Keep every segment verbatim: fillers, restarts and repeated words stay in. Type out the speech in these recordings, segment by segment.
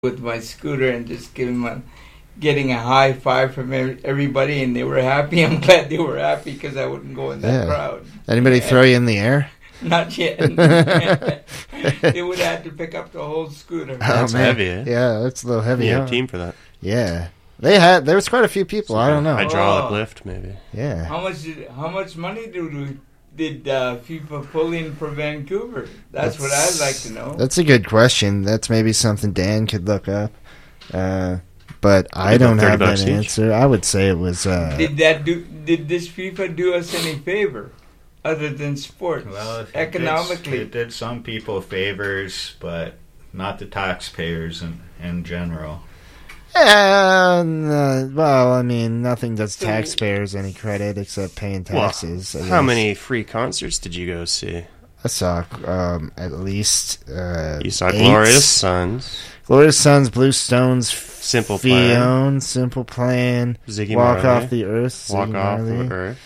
with my scooter and just giving my, getting a high five from everybody, and they were happy. I'm glad they were happy because I wouldn't go in that yeah. crowd. Anybody yeah. throw you in the air? Not yet. They would have to pick up the whole scooter. Oh, that's man. heavy, eh? Yeah, that's a little heavy. You have huh? a team for that. Yeah. They had, there was quite a few people. So I don't know. Hydraulic oh. lift, maybe. Yeah. How much did, how much money did, did uh, FIFA pull in for Vancouver? That's, that's what I'd like to know. That's a good question. That's maybe something Dan could look up. Uh, but I don't have that each. answer. I would say it was... Uh, did that do? Did this FIFA do us any favor? Other than sports, well, it economically, did, it did some people favors, but not the taxpayers in in general. And uh, well, I mean, nothing does taxpayers any credit except paying taxes. Well, how many free concerts did you go see? I saw um, at least. Uh, you saw eight. Glorious Sons, Glorious Sons, Blue Stones, Simple Plan, Simple Plan, Ziggy Walk Marley. Off the Earth, Walk Ziggy Off Marley. the Earth.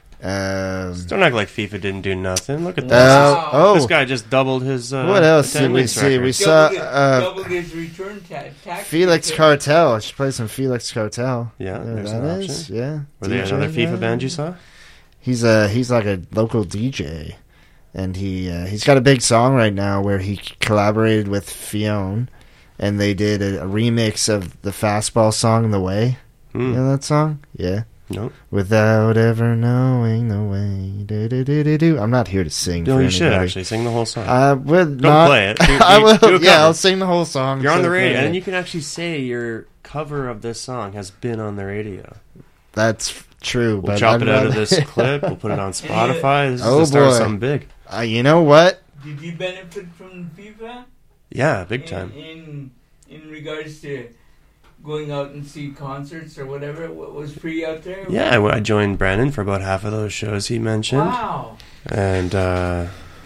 Um, Don't act like FIFA didn't do nothing. Look at this. Uh, oh, this guy just doubled his. Uh, what else did we see? record. We saw doubled, uh, doubled his return ta- tax. Felix Cartel. I should play some Felix Cartel. Yeah, there there's that an is. option. Yeah. Were D J they another FIFA guy? band you saw? He's a he's like a local D J, and he uh, he's got a big song right now where he collaborated with Fionn, and they did a, a remix of the Fastball song "The Way." Mm. You know that song? Yeah. Nope. Without ever knowing the way. Do, do, do, do, do. I'm not here to sing. No, for you anybody. should actually sing the whole song. I would Don't not, play it. Do, do, I will. do a cover. Yeah, I'll sing the whole song. You're on the radio, it. and you can actually say your cover of this song has been on the radio. That's true. We'll but chop I'd it out of rather- this clip. We'll put it on Spotify. This is Oh, to start boy. something big. Uh, you know what? Did you benefit from FIFA? Yeah, big in, time. In in regards to going out and see concerts or whatever, what was free out there? Yeah, I, I joined Brandon for about half of those shows he mentioned. Wow. And uh,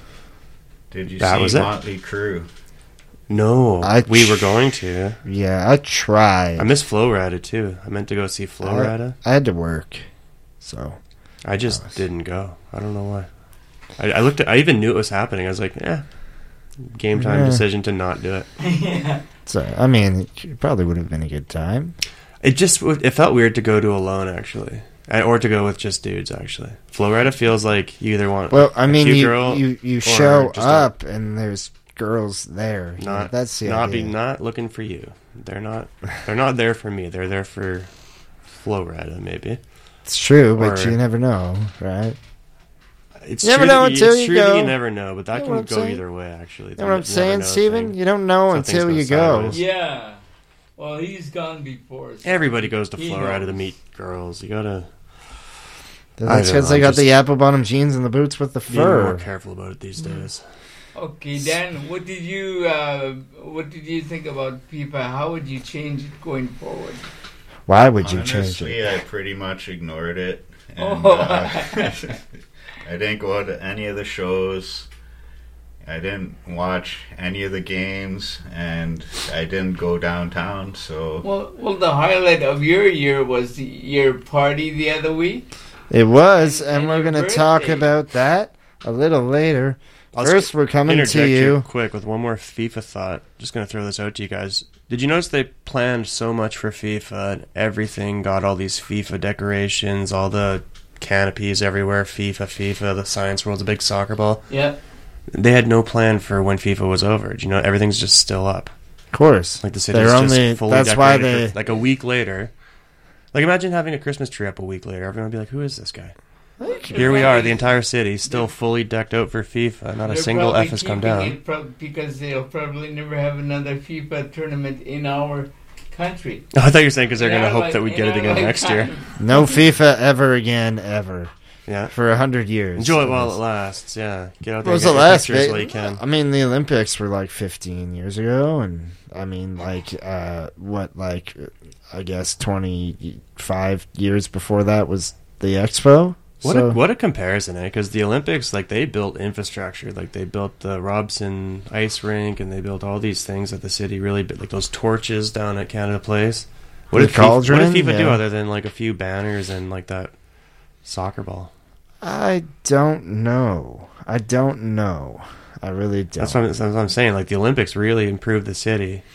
Did you that see was it. Motley Crue? No, I we tr- were going to. Yeah, I tried. I miss Flo Rida too. I meant to go see Flo I, Rida. I had to work, so I just was... didn't go. I don't know why. I, I looked at. I even knew it was happening. I was like, eh. Game time yeah. decision to not do it. Yeah. So I mean, it probably would have been a good time. It just it felt weird to go to alone actually, and, or to go with just dudes actually. Flo Rida feels like you either want Well, I a mean, cute you girl you, you or show just up and there's girls there. You know, not that's the not idea. be not looking for you. They're not they're not there for me. They're there for Flo Rida maybe. It's true, but or, you never know, right? It's You never true know that until it's you true go. That you never know, but that You know can what I'm go saying? either way. Actually, You know what I'm saying, Steven? thing. You don't know Something's until going you go. sideways. Yeah. Well, he's gone before. So Everybody goes to he Florida knows. to meet girls. You gotta That's I don't because know, they I'm got just- the apple bottom jeans and the boots with the be more fur. careful about it these days. Okay, Dan, what did you uh, what did you think about FIFA? How would you change it going forward? Why would you change Honestly, it? I pretty much ignored it. And, Oh. uh, I didn't go to any of the shows. I didn't watch any of the games, and I didn't go downtown. So Well, well, the highlight of your year was the, your party the other week. It was, And- and, and we're your going to talk birthday. about that a little later. I'll First, we're coming interject to here you. quick with one more FIFA thought. Just going to throw this out to you guys. Did you notice they planned so much for FIFA and everything? Got all these FIFA decorations, all the canopies everywhere. FIFA, FIFA, the Science World's a big soccer ball. Yeah. They had no plan for when FIFA was over. Do you know everything's just still up? Of course. Like the city's They're just only, fully that's decorated why for- they... like a week later. Like imagine having a Christmas tree up a week later. Everyone would be like, "Who is this guy?" Here we are, the entire city still fully decked out for FIFA. Not a They're single probably F has come keeping down. it prob- because they'll probably never have another FIFA tournament in our country. Oh, I thought you were saying because they're In going to our hope that we li- get in it our again next year. lifetime. No FIFA ever again, ever. Yeah. For a hundred years. Enjoy it while it lasts. Yeah, get out What there. was and the get your last pictures big? while you can. I mean, the Olympics were like fifteen years ago, and I mean, like, uh, what, like, I guess twenty-five years before that was the Expo. What so, a, what a comparison, eh? Because the Olympics, like they built infrastructure, like they built the Robson ice rink, and they built all these things that the city really, like those torches down at Canada Place. What The did FIFA, what did Cauldron? FIFA do Yeah. other than like a few banners and like that soccer ball? I don't know. I don't know. I really don't. That's what, I'm, that's what I'm saying. Like the Olympics really improved the city,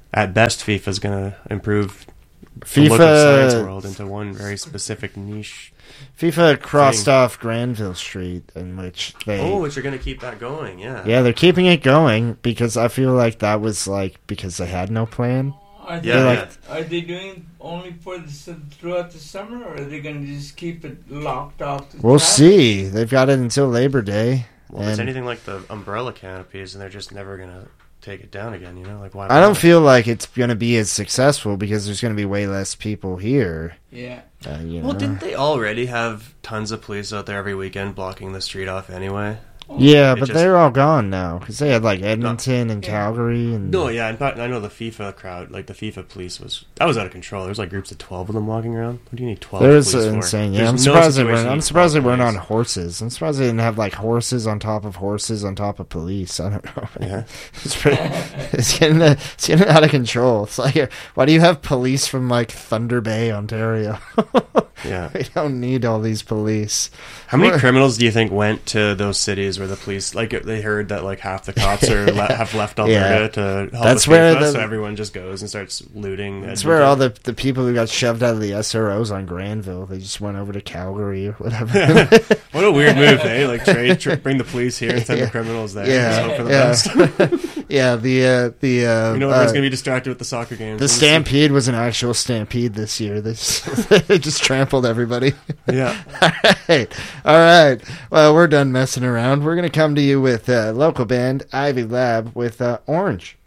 at best, FIFA's going to improve the look of science world into one very specific niche. FIFA crossed thing. off Granville Street, in which they... Oh, which are going to keep that going, yeah. Yeah, they're keeping it going because I feel like that was like because they had no plan. Are they, Yeah, like, yeah. are they doing only for the s- throughout the summer, or are they going to just keep it locked off? To We'll traffic? see. They've got it until Labor Day. Well, if it's and anything like the umbrella canopies, and they're just never going to take it down again, you know? Like, why? I don't bother? feel like it's going to be as successful because there's going to be way less people here. Yeah. Uh, you Well, know? didn't they already have tons of police out there every weekend blocking the street off anyway? Yeah, It but just- they're all gone now because they had like Edmonton and Yeah. Calgary and No, yeah, in fact, I know the FIFA crowd, like the FIFA police, was that was out of control. There was like groups of twelve of them walking around. What do you need twelve? There was police for? insane. Yeah, There's I'm no surprised they situation weren't. you I'm need surprised they twelve weren't on police. horses. I'm surprised they didn't have like horses on top of horses on top of police. I don't know. Yeah. It's pretty. It's getting it's getting out of control. It's like, why do you have police from like Thunder Bay, Ontario? Yeah. We don't need all these police. How many What- criminals do you think went to those cities where the police, like, they heard that like half the cops are le- have left Alberta Yeah. to help That's with where FIFA, the- so everyone just goes and starts looting. That's Edmonton. where all the, the people who got shoved out of the S R Os on Granville, they just went over to Calgary or whatever. What a weird move, eh? Like, trade, tr- bring the police here and send Yeah. the criminals there. Yeah, Just hope for the yeah. best. yeah, the uh, the uh, You know, uh, everyone's gonna be distracted with the soccer games. the It's- stampede was an actual stampede this year. They just, they just trampled everybody. Yeah. All right, all right. Well, we're done messing around. We're gonna come to you with uh, local band Ivy Lab with uh, Orange.